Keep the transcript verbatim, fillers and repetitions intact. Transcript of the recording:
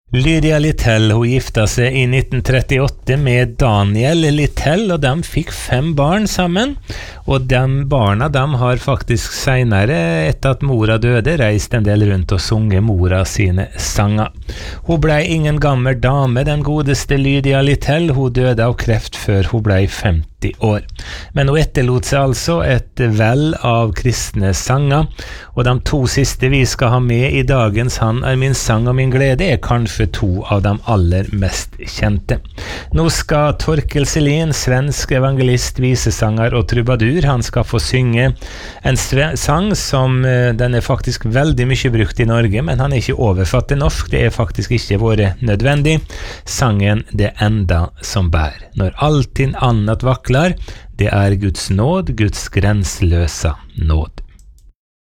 Lydia Littell, hun gifta seg i nitten trettiåtte med Daniel Littell, og de fikk fem barn sammen. Og de barna, de har faktisk senere, etter at mora døde, reist en del rundt og sunget mora sine sanger. Hun ble ingen gammel dame, den godeste Lydia Littell. Hun døde av kreft før hun ble femti år. Men hun etterlot seg altså et vell av kristne sanger, og de to siste vi skal ha med i dagens Han er min sang og min glede er kanskje to av de aller mest kjente. Nå skal Torkel Selin, svensk evangelist, visesanger og trubadur, han skal få synge en sang som den er faktisk veldig mye brukt i Norge, men han er ikke oversatt til norsk, det er faktisk ikke vært nødvendig. Sangen Det enda som bær. Når allting annat vacklar, det er Guds nåd, Guds gränslösa nåd.